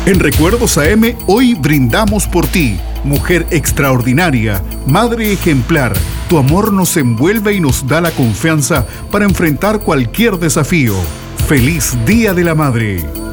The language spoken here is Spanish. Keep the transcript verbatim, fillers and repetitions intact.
En Recuerdos A M, hoy brindamos por ti. Mujer extraordinaria, madre ejemplar. Tu amor nos envuelve y nos da la confianza para enfrentar cualquier desafío. ¡Feliz Día de la Madre!